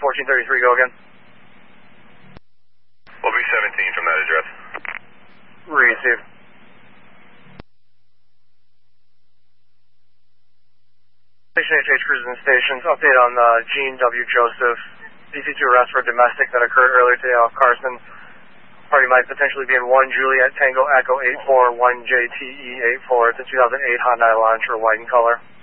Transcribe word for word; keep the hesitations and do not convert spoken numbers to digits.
fourteen thirty-three, go again. We'll be seventeen from that address. Receive. Station H H Cruises and Stations, update on uh, Gene W. Joseph, D C two arrest for domestic that occurred earlier today off Carson. Party might potentially be in one Juliet Tango Echo eight four one J T E eight four. It's a two thousand eight Hyundai Elantra, white in color.